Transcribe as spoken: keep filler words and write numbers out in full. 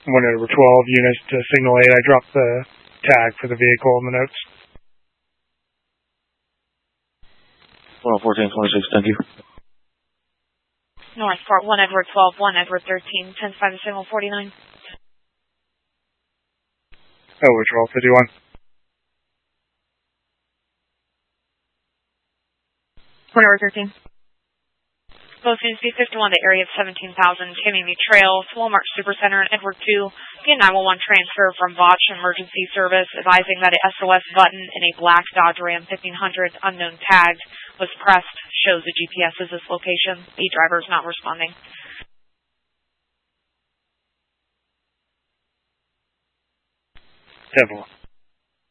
one over twelve units to signal eight. I dropped the tag for the vehicle in the notes. one oh fourteen twenty-six, thank you. North Port, one Edward twelve, one Edward thirteen, ten five to signal forty-nine. Over twelve fifty-one. one Edward thirteen. Both units B fifty-one to area of seventeen thousand, Tammy Trail, to Walmart Supercenter and Edward two. Get nine one one transfer from Botch Emergency Service, advising that an S O S button in a black Dodge Ram fifteen hundred, unknown tagged, was pressed. Shows the G P S is this location. The driver is not responding. ten four.